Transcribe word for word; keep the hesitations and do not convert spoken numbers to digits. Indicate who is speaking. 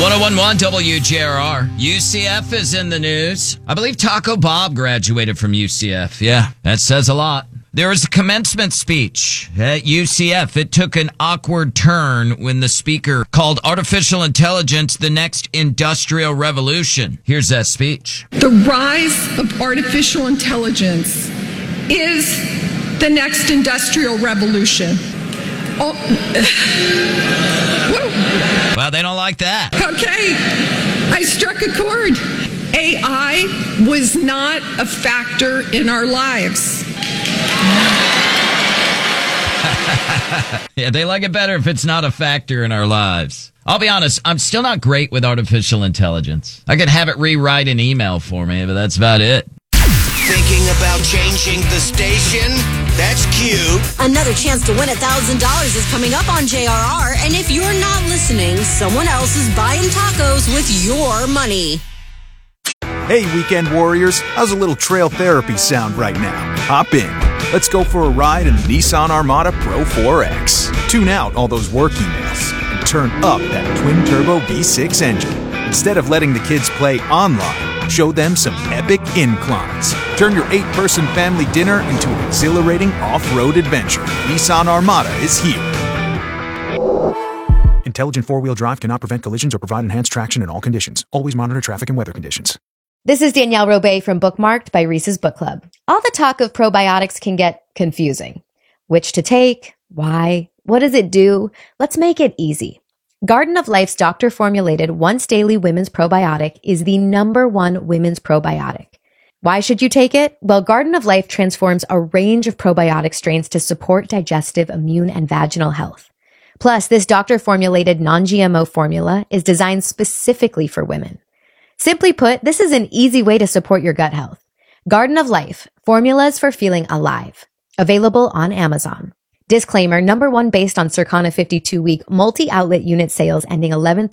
Speaker 1: ten eleven W J R R. U C F is in the news. I believe Taco Bob graduated from U C F. Yeah, that says a lot. There was a commencement speech at U C F. It took an awkward turn when the speaker called artificial intelligence the next industrial revolution. Here's that speech.
Speaker 2: The rise of artificial intelligence is the next industrial revolution. Oh.
Speaker 1: Well, they don't like that.
Speaker 2: Okay, I struck a chord. A I was not a factor in our lives.
Speaker 1: Yeah, they like it better if it's not a factor in our lives. I'll be honest, I'm still not great with artificial intelligence. I could have it rewrite an email for me, but that's about it.
Speaker 3: Thinking about changing the station? That's cute.
Speaker 4: Another chance to win one thousand dollars is coming up on J R R, and if you're not listening, someone else is buying tacos with your money.
Speaker 5: Hey, weekend warriors, how's a little trail therapy sound right now? Hop in. Let's go for a ride in the Nissan Armada Pro four X. Tune out all those work emails and turn up that twin-turbo V six engine. Instead of letting the kids play online, show them some epic inclines. Turn your eight-person family dinner into an exhilarating off-road adventure. Nissan Armada is here. Intelligent four-wheel drive cannot prevent collisions or provide enhanced traction in all conditions. Always monitor traffic and weather conditions.
Speaker 6: This is Danielle Robay from Bookmarked by Reese's Book Club. All the talk of probiotics can get confusing. Which to take? Why? What does it do? Let's make it easy. Garden of Life's doctor-formulated once-daily women's probiotic is the number one women's probiotic. Why should you take it? Well, Garden of Life transforms a range of probiotic strains to support digestive, immune, and vaginal health. Plus, this doctor-formulated non-G M O formula is designed specifically for women. Simply put, this is an easy way to support your gut health. Garden of Life, formulas for feeling alive. Available on Amazon. Disclaimer, number one based on Circana fifty-two week multi-outlet unit sales ending eleven